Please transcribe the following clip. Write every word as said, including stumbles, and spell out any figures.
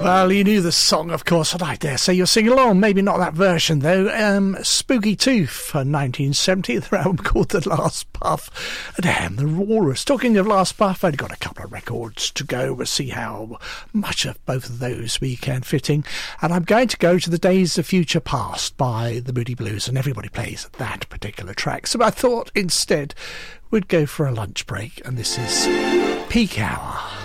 Well, you knew the song, of course, and I dare say you'll sing along. Maybe not that version, though. Um, Spooky Tooth for nineteen seventy, their album called The Last Puff. Damn, the Walrus. Talking of Last Puff, I've got a couple of records to go. We'll see how much of both of those we can fit in. And I'm going to go to The Days of Future Past by the Moody Blues, and everybody plays that particular track. So I thought instead we'd go for a lunch break, and this is Peak Hour.